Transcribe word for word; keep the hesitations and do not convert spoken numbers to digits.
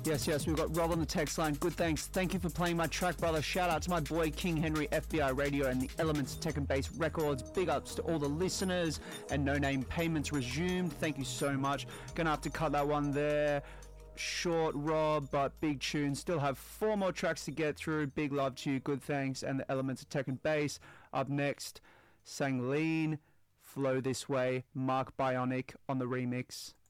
Yes, yes, we've got Rob on the text line. Good, thanks. Thank you for playing my track, brother. Shout out to my boy King Henry, F B I Radio, and the Elements Tech and Bass Records. Big ups to all the listeners, and No Name Payments resumed. Thank you so much. Gonna have to cut that one there. Short, Rob, but big tune. Still have four more tracks to get through. Big love to you. Good, thanks. And the Elements of Tech and Bass. Up next, Sang Lean, Flow This Way, Mark Bionic on the remix.